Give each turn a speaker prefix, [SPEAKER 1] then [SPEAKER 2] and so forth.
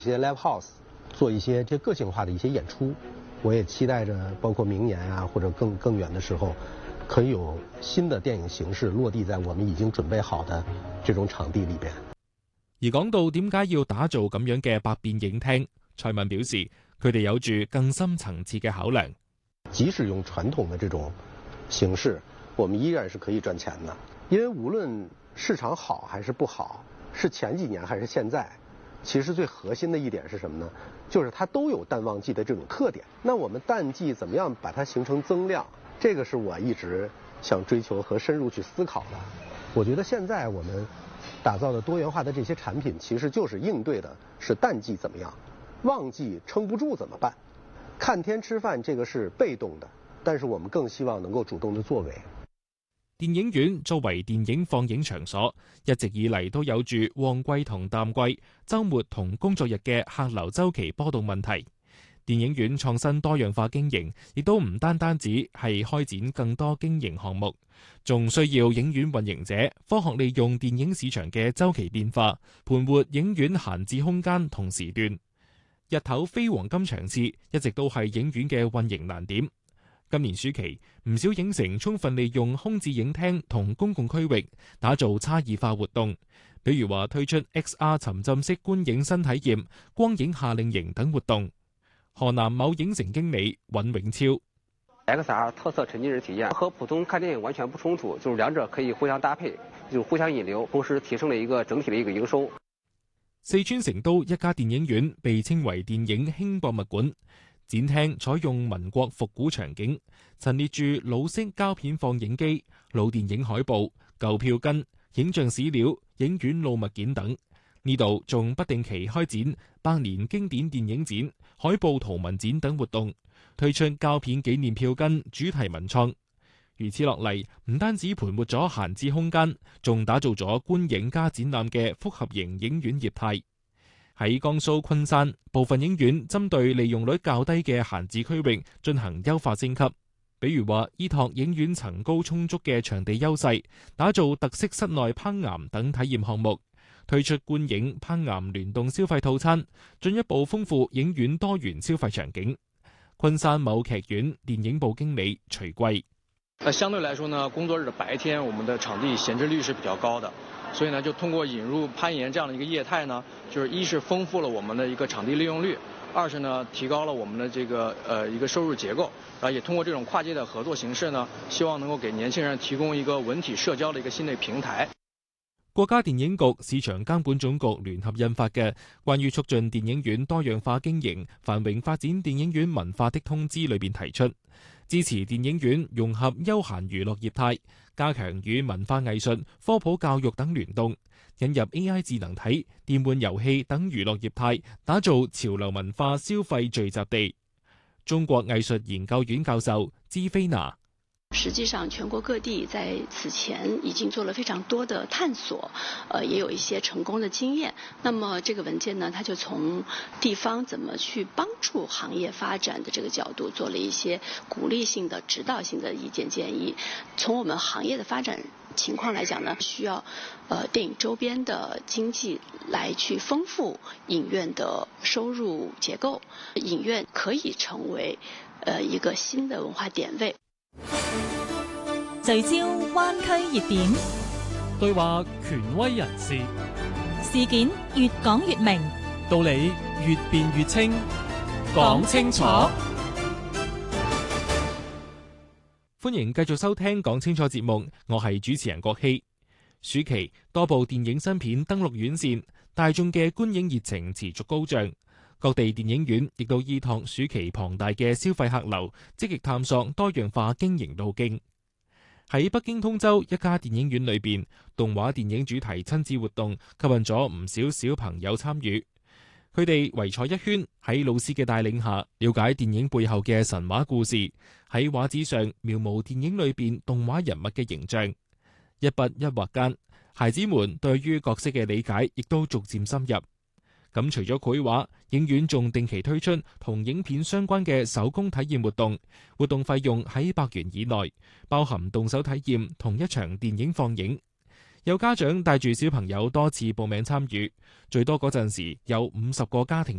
[SPEAKER 1] 一些 live house 做一些这个性化的一些演出，我也期待着，包括明年啊或者更遠的時候，可以有新的電影形式落地在我們已經準備好的這種場地裏邊。
[SPEAKER 2] 而講到點解要打造咁樣嘅百變影廳，蔡敏表示佢哋有住更深層次嘅考量。
[SPEAKER 1] 即使用傳統的這種形式，我們依然是可以賺錢的，因為無論市場好還是不好，是前幾年還是現在，其實最核心的一點是什麼呢？就是它都有淡旺季的這種特點。那我們淡季怎麼樣把它形成增量？這個是我一直想追求和深入去思考的。我覺得現在我們打造的多元化的這些產品，其實就是應對的是淡季怎麼樣，旺季撐不住怎麼辦？看天吃飯這個是被動的，但是我們更希望能夠主動的作為。
[SPEAKER 2] 電影院作為電影放映場所，一直以嚟都有住旺季同淡季、週末同工作日嘅客流週期波動問題。電影院創新多樣化經營，亦都唔單止係開展更多經營項目，仲需要影院運營者科學利用電影市場嘅週期變化，盤活影院閒置空間同時段。日頭非黃金場次一直都係影院嘅運營難點。今年暑期，唔少影城充分利用空置影廳同公共區域，打造差異化活動，比如話推出 XR 沉浸式觀影新體驗、光影夏令營等活動。河南某影城經理尹永超
[SPEAKER 3] XR 特色沉浸式體驗和普通看電影完全不衝突，就是兩者可以互相搭配，就是互相引流，同時提升了一個整體的一個營收。
[SPEAKER 2] 四川成都一家電影院被稱為電影輕博物館，展廳採用民國復古場景，陳列住老式膠片放映機、老電影海報、舊票根、影像史料、影院老物件等。呢度仲不定期開展百年經典電影展、海報圖文展等活動，推出膠片紀念票根主題文創。如此落嚟，唔單止盤活咗閒置空間，仲打造咗觀影加展覽嘅複合型影院業態。喺江蘇昆山，部分影院針對利用率較低嘅閒置區域進行優化升級，比如話依託影院層高充足嘅場地優勢，打造特色室內攀岩等體驗項目，推出觀影攀岩聯動消費套餐，進一步豐富影院多元消費場景。昆山某劇院電影部經理徐貴：
[SPEAKER 4] 相對來說呢，工作日的白天，我們的場地閒置率是比較高的，所以呢，就通過引入攀岩這樣的一個業態呢，就是一是豐富了我們的一個場地利用率，二是呢提高了我們的這個一個收入結構，也通過這種跨界的合作形式呢，希望能夠給年輕人提供一個文體社交的一個新的平台。
[SPEAKER 2] 國家電影局市場監管總局聯合印發嘅關於促進電影院多樣化經營、繁榮發展電影院文化的通知裏邊提出，支持電影院融合休閒娛樂業態，加強與文化藝術、科普教育等聯動，引入 AI 智能體、電玩遊戲等娛樂業態，打造潮流文化消費聚集地。中國藝術研究院教授芝菲娜：
[SPEAKER 5] 實際上，全國各地在此前已經做了非常多的探索，也有一些成功的經驗。那麼這個文件呢，它就從地方怎麼去幫助行業發展的這個角度，做了一些鼓勵性的、指導性的意見建議。從我們行業的發展情況來講呢，需要電影周邊的經濟來去豐富影院的收入結構，影院可以成為一個新的文化點位。
[SPEAKER 6] 聚焦灣區熱點，
[SPEAKER 7] 對話權威人士，
[SPEAKER 6] 事件越講越明，
[SPEAKER 7] 道理越辯越清，講清楚。
[SPEAKER 2] 歡迎繼續收聽講清楚節目，我係主持人郭希。暑期多部電影新片登陸院線，大眾嘅觀影熱情持續高漲。各地電影院亦都依託暑期龐大嘅消費客流，積極探索多樣化經營路徑。喺北京通州一家電影院裏邊，動畫電影主題親子活動吸引咗唔少小朋友參與。佢哋圍坐一圈，喺老師嘅帶領下，了解電影背後嘅神話故事，喺畫紙上描摹電影裏邊動畫人物嘅形象。一筆一畫間，孩子們對於角色嘅理解亦都逐漸深入。咁除咗繪畫，影院仲定期推出同影片相關嘅手工體驗活動，活動費用喺100元以內，包含動手體驗同一場電影放映。 有家長帶住小朋友多次報名參與，最多嗰陣時有50個家庭